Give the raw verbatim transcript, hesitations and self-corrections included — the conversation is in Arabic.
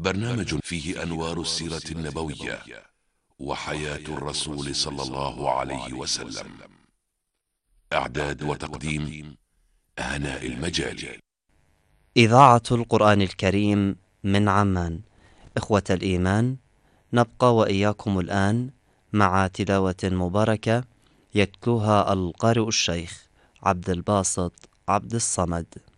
برنامج فيه أنوار السيرة النبوية وحياة الرسول صلى الله عليه وسلم. إعداد وتقديم هناء المجالي. إذاعة القرآن الكريم من عمان. إخوة الإيمان، نبقى وإياكم الآن مع تلاوة مباركة يتلوها القارئ الشيخ عبد الباسط عبد الصمد.